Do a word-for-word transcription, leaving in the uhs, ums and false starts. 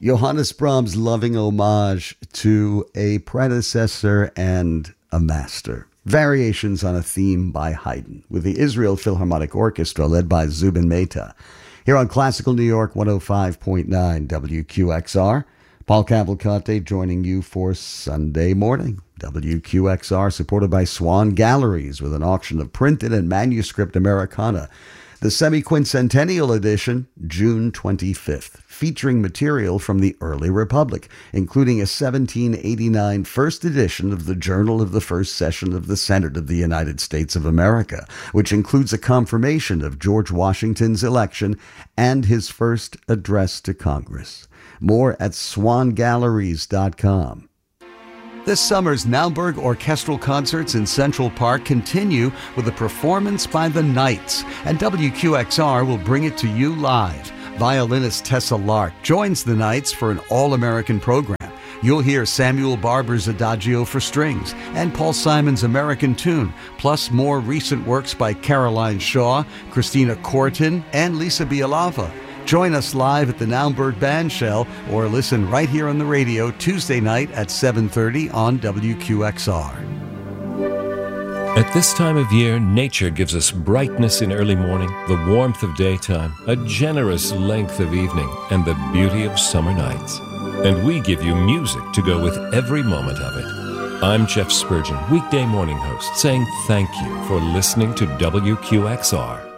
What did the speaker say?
Johannes Brahms' loving homage to a predecessor and a master. Variations on a theme by Haydn, with the Israel Philharmonic Orchestra led by Zubin Mehta. Here on Classical New York one oh five point nine W Q X R, Paul Cavalcante joining you for Sunday morning. W Q X R supported by Swan Galleries with an auction of printed and manuscript Americana. The semi-quincentennial edition, June twenty-fifth, featuring material from the early Republic, including a seventeen eighty-nine first edition of the Journal of the First Session of the Senate of the United States of America, which includes a confirmation of George Washington's election and his first address to Congress. More at swan galleries dot com. This summer's Naumburg Orchestral Concerts in Central Park continue with a performance by the Knights, and W Q X R will bring it to you live. Violinist Tessa Lark joins the Knights for an all-American program. You'll hear Samuel Barber's Adagio for strings and Paul Simon's American Tune, plus more recent works by Caroline Shaw, Christina Corton, and Lisa Bialava. Join us live at the Naumburg Bandshell or listen right here on the radio Tuesday night at seven thirty on W Q X R. At this time of year, nature gives us brightness in early morning, the warmth of daytime, a generous length of evening, and the beauty of summer nights. And we give you music to go with every moment of it. I'm Jeff Spurgeon, weekday morning host, saying thank you for listening to W Q X R.